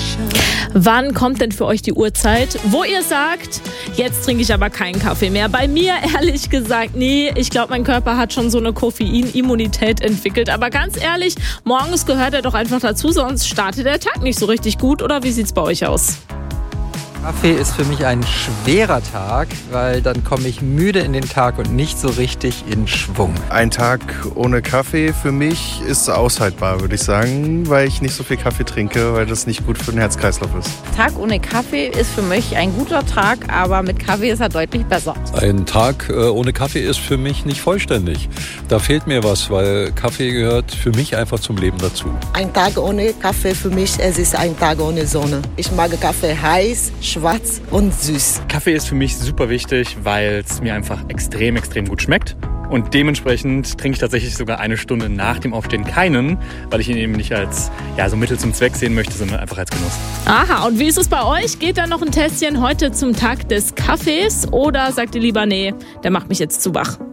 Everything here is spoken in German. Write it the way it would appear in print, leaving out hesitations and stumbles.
Wann kommt denn für euch die Uhrzeit, wo ihr sagt, jetzt trinke ich aber keinen Kaffee mehr? Bei mir ehrlich gesagt, nee, ich glaube, mein Körper hat schon so eine Koffeinimmunität entwickelt. Aber ganz ehrlich, morgens gehört er doch einfach dazu, sonst startet der Tag nicht so richtig gut. Oder wie sieht's bei euch aus? Kaffee ist für mich ein schwerer Tag, weil dann komme ich müde in den Tag und nicht so richtig in Schwung. Ein Tag ohne Kaffee für mich ist aushaltbar, würde ich sagen, weil ich nicht so viel Kaffee trinke, weil das nicht gut für den Herz-Kreislauf ist. Tag ohne Kaffee ist für mich ein guter Tag, aber mit Kaffee ist er deutlich besser. Ein Tag ohne Kaffee ist für mich nicht vollständig. Da fehlt mir was, weil Kaffee gehört für mich einfach zum Leben dazu. Ein Tag ohne Kaffee für mich, es ist ein Tag ohne Sonne. Ich mag Kaffee heiß, schwarz und süß. Kaffee ist für mich super wichtig, weil es mir einfach extrem gut schmeckt. Und dementsprechend trinke ich tatsächlich sogar eine Stunde nach dem Aufstehen keinen, weil ich ihn eben nicht als so Mittel zum Zweck sehen möchte, sondern einfach als Genuss. Aha, und wie ist es bei euch? Geht da noch ein Tässchen heute zum Tag des Kaffees oder sagt ihr lieber, nee, der macht mich jetzt zu wach?